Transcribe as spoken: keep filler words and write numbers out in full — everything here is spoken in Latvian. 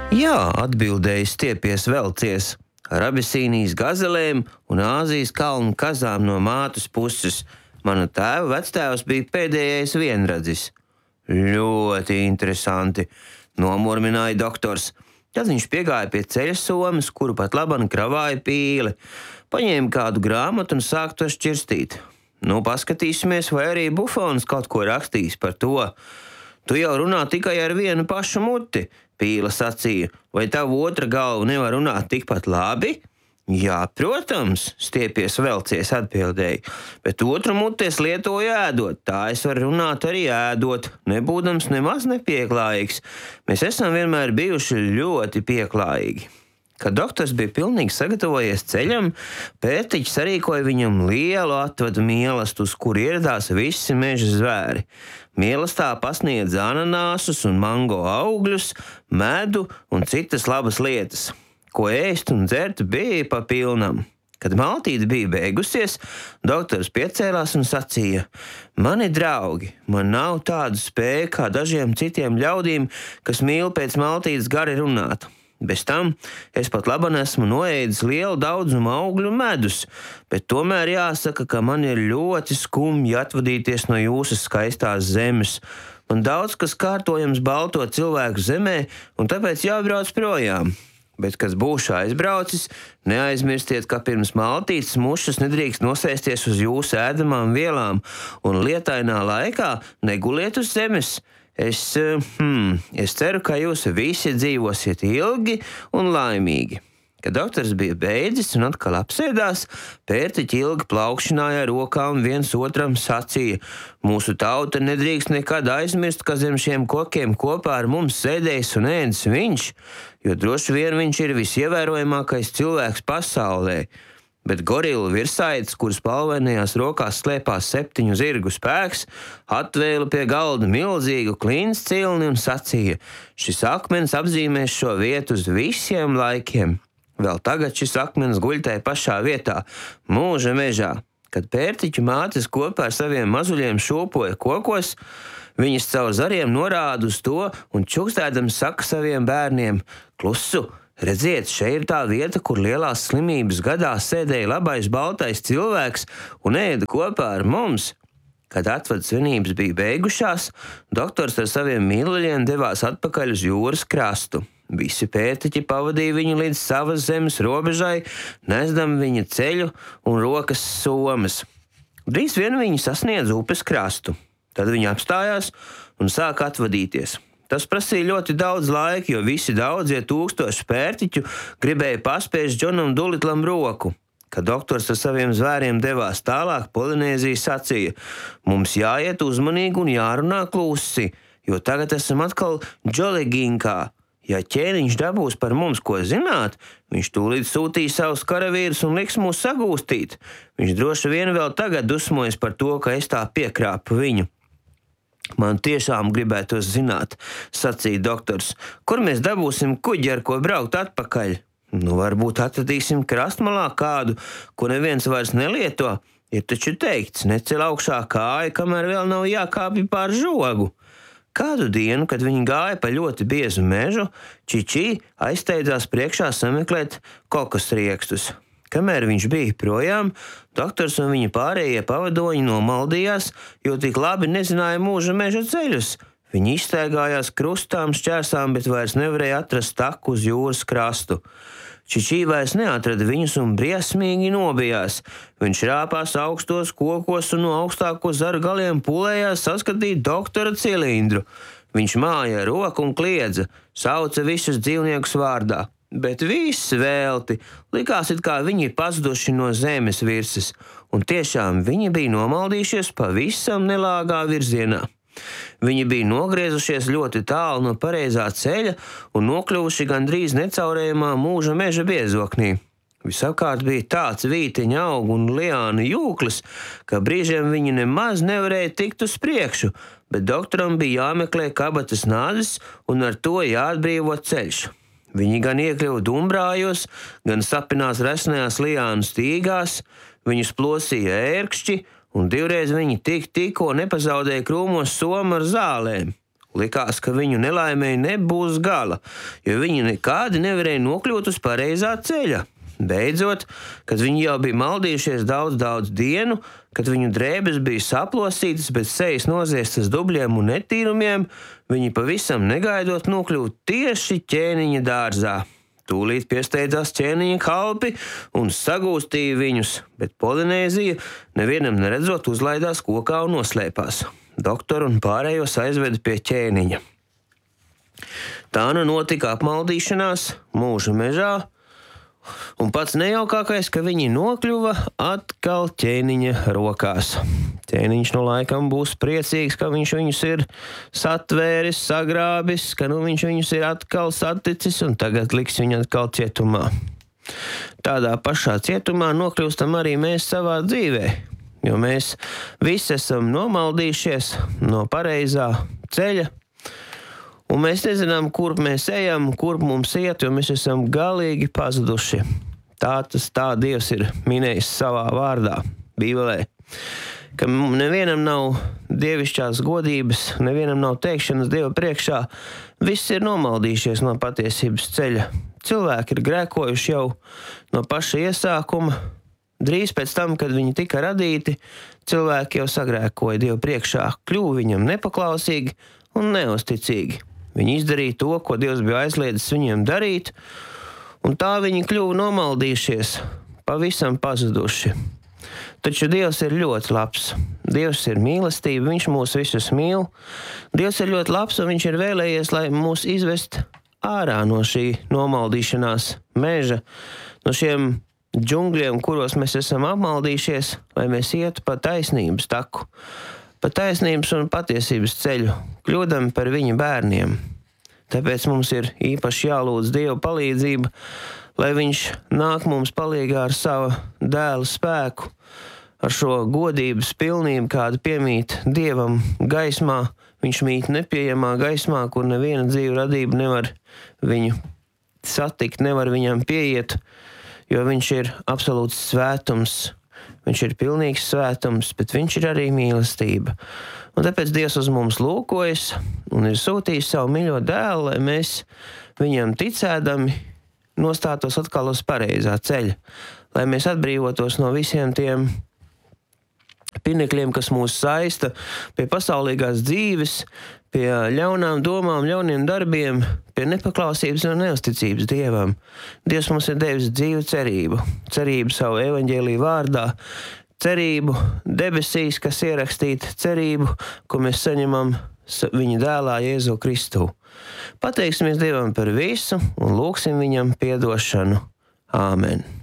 Jā, atbildēja stiepies velcies. Ar abisīnijas gazelēm un Āzijas kalnu kazām no mātes puses. Mana tēva vectēvs bija pēdējais vienradzis. Ļoti interesanti, nomurmināja doktors. Tad viņš piegāja pie ceļa somas, kuru pat laban kravāja pīli. Paņēma kādu grāmatu un sāk to šķirstīt. Nu, paskatīsimies, vai arī Bufons kaut ko rakstīs par to. Tu jau runā tikai ar vienu pašu muti, pīla sacīja. Vai tavu otra galva nevar runāt tikpat labi? Jā, protams, stiepies velcies atbildēja, bet otru muti es lietoju ēdot, tā es varu runāt arī ēdot, nebūdams nemaz nepieklājīgs. Mēs esam vienmēr bijuši ļoti pieklājīgi. Kad doktors bija pilnīgi sagatavojies ceļam, Pērtiķis sarīkoja viņam lielu atvadu mielastu, uz kuru ieradās visi meža zvēri. Mielastā pasniedz ananāsus un mango augļus, medu un citas labas lietas. Ko ēst un dzert bija pa pilnam. Kad maltīte bija beigusies, doktors piecēlās un sacīja: Mani draugi, man nav tādu spēju kā dažiem citiem ļaudīm, kas mīl pēc maltītes gari runāt. Bez tam es pat laban esmu noēdis lielu daudzumu augļu medus, bet tomēr jāsaka, ka man ir ļoti skumji atvadīties no jūsu skaistās zemes. Man daudz kas kārtojams balto cilvēku zemē, un tāpēc jābrauc projām. Bet, kad būšu aizbraucis, neaizmirstiet, ka pirms maltītes mušas nedrīkst nosēsties uz jūsu ēdamām vielām, un lietainā laikā neguliet uz zemes. Es, hmm, es ceru, ka jūs visi dzīvosiet ilgi un laimīgi. Kad doktors bija beidzis un atkal apsēdās, Pērtiķi ilgi plaukšināja ar rokām viens otram sacīja: Mūsu tauta nedrīkst nekad aizmirst, ka zem šiem kokiem kopā ar mums sēdējis un ēdis viņš, jo droši vien viņš ir visievērojamākais cilvēks pasaulē. Bet gorilu virsaitis, kuras palvainajās rokās slēpās septiņu zirgu spēks, atvēla pie galda milzīgu klints cilni un sacīja: Šis akmens apzīmēs šo vietu uz visiem laikiem. Vēl tagad šis akmens guļ tajā pašā vietā, mūža mežā. Kad Pērtiķu mātes kopā ar saviem mazuļiem šūpoja kokos, viņas caur zariem norāda uz to un čukstēdams saka saviem bērniem: Klusu! Redziet, šeit ir tā vieta, kur lielās slimības gadā sēdēja labais baltais cilvēks un ēda kopā ar mums. Kad atvads svinības bija beigušās, doktors ar saviem mīluļiem devās atpakaļ uz jūras krastu. Visi Pērtiķi pavadīja viņu līdz savas zemes robežai, nesdam viņa ceļu un rokas somas. Drīz vien viņi sasniedz upes krastu. Tad viņi apstājās un sāka atvadīties. Tas prasīja ļoti daudz laika, jo visi daudzie tūkstoši Pērtiķu gribēja paspēst Džonam Dulitlam roku. Kad doktors ar saviem zvēriem devās tālāk, Polinēzija sacīja: Mums jāiet uzmanīgi un jārunā klusi, jo tagad esam atkal Džoliginkā. Ja ķēniņš dabūs par mums ko zināt, viņš tūlīt sūtīs savus karavīrus un liks mūs sagūstīt. Viņš droši vien vēl tagad dusmojas par to, ka es tā piekrāpu viņu. Man tiešām gribētos zināt, sacīja doktors, kur mēs dabūsim kuģi, ar ko braukt atpakaļ. Nu, varbūt atradīsim krastmalā kādu, ko neviens vairs nelieto. Ir taču teikts, necel augšā kāja, kamēr vēl nav jākāpj pār žogu. Kādu dienu, kad viņi gāja pa ļoti biezu mežu, Čičī aizsteidzās priekšā sameklēt kokosriekstus. Kamēr viņš bija projām, doktors un viņa pārējie pavadoņi nomaldījās, jo tik labi nezināja mūža meža ceļus. Viņi izstaigājās krustām, šķērsām, bet vairs nevarēja atrast taku uz jūras krastu. Čičī vairs neatrada viņus un briesmīgi nobijās. Viņš rāpās augstos kokos un no augstāko zaru galiem pulējās saskatīt doktora cilindru. Viņš māja ar roku un kliedza, sauca visus dzīvniekus vārdā. Bet viss velti, likās it kā viņi ir pazuduši no zemes virsmas, un tiešām viņi bija nomaldījušies pavisam nelāgā virzienā. Viņi bija nogriezušies ļoti tālu no pareizā ceļa un nokļuvuši gandrīz necaurējamā mūža meža biezoknī. Visapkārt bija tāds vīteņa augu un liānu jūklis, ka brīžiem viņi nemaz nevarēja tikt uz priekšu, bet doktoram bija jāmeklē kabatas nādes un ar to jāatbrīvo ceļš. Viņi gan iekļuva dumbrājos, gan sapinās resnajās liānu stīgās, viņus plosīja ērkšķi, un divreiz viņi tik tikko nepazaudēja krūmos somu ar zālēm. Likās, ka viņu nelaimei nebūs gala, jo viņi nekādi nevarēja nokļūt uz pareizā ceļa. Beidzot, kad viņi jau bija maldījušies daudz, daudz dienu, kad viņu drēbes bija saplosītas, bet sejas noziestas dubļiem un netīrumiem, viņi pavisam negaidot nokļūt tieši ķēniņa dārzā. Tūlīt piesteidzās ķēniņa kalpi un sagūstīja viņus, bet Polinēzija, nevienam neredzot, uzlaidās kokā un noslēpās. Doktoru un pārējos aizveda pie ķēniņa. Tā nu notika apmaldīšanās mūža mežā, un pats nejaukākais, ka viņi nokļuva atkal ķēniņa rokās. Ķēniņš no laikam būs priecīgs, ka viņš viņus ir satvēris, sagrābis, ka nu viņš viņus ir atkal saticis un tagad liks viņu atkal cietumā. Tādā pašā cietumā nokļūstam arī mēs savā dzīvē, jo mēs visi esam nomaldījušies no pareizā ceļa, un mēs nezinām, kurp mēs ejam, kurp mums iet, jo mēs esam galīgi pazuduši. Tā tas tā Dievs ir minējis savā vārdā, Bībelē, ka nevienam nav dievišķās godības, nevienam nav teikšanas Dieva priekšā, viss ir nomaldījušies no patiesības ceļa. Cilvēki ir grēkojuši jau no paša iesākuma. Drīz pēc tam, kad viņi tika radīti, cilvēki jau sagrēkoja Dievu priekšā, kļuva viņam nepaklausīgi un neusticīgi. Viņi izdarīja to, ko Dievs bija aizliedzis viņiem darīt, un tā viņi kļuva nomaldījušies, pavisam pazuduši. Taču Dievs ir ļoti labs. Dievs ir mīlestība, viņš mūs visus mīl. Dievs ir ļoti labs, un viņš ir vēlējies, lai mūs izvest ārā no šī nomaldīšanās meža, no šiem džungļiem, kuros mēs esam apmaldījušies, lai mēs ietu pa taisnības taku, pa taisnības un patiesības ceļu, kļūdam par viņa bērniem. Tāpēc mums ir īpaši jālūdz Dieva palīdzība, lai viņš nāk mums palīgā ar savu dēla spēku, ar šo godības pilnību, kāda piemīt Dievam gaismā. Viņš mīt nepieejamā gaismā, kur neviena dzīva radība nevar viņu satikt, nevar viņam pieiet, jo viņš ir absolūts svētums. Viņš ir pilnīgs svētums, bet viņš ir arī mīlestība. Un tāpēc Dievs uz mums lūkojas un ir sūtījis savu mīļo dēlu, lai mēs viņam ticēdami nostātos atkal uz pareizā ceļa, lai mēs atbrīvotos no visiem tiem pinekļiem, kas mūs saista pie pasaulīgās dzīves, pie ļaunām domām, ļauniem darbiem, pie nepaklausības un neusticības Dievam. Dievs mums ir devis dzīvu cerību, cerību savu evaņģēliju vārdā, cerību debesīs, kas ierakstīta, cerību, ko mēs saņemam viņa dēlā Jēzu Kristu. Pateiksimies Dievam par visu un lūgsim viņam piedošanu. Āmen.